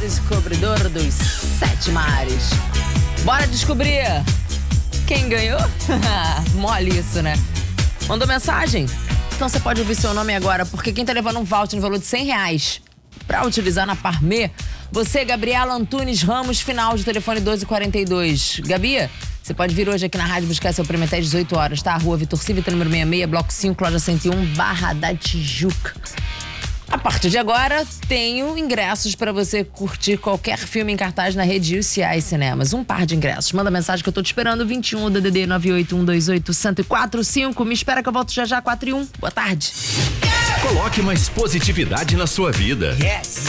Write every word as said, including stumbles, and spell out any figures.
descobridor dos sete mares. Bora descobrir quem ganhou? Mole isso, né? Mandou mensagem? Então você pode ouvir seu nome agora, porque quem tá levando um voucher no valor de cem reais pra utilizar na Parmê, você, Gabriela Antunes Ramos, final de telefone doze quarenta e dois. Gabi, você pode vir hoje aqui na rádio buscar seu prêmio até dezoito horas, tá? Rua Vitor Civita, número sessenta e seis, bloco cinco, loja cento e um, Barra da Tijuca. A partir de agora, tenho ingressos pra você curtir qualquer filme em cartaz na rede U C I Cinemas. Um par de ingressos. Manda mensagem que eu tô te esperando. vinte e um, D D D nove oito um dois oito zero quatro cinco. Me espera que eu volto já já, quatro e um. Boa tarde. Coloque mais positividade na sua vida. Yes.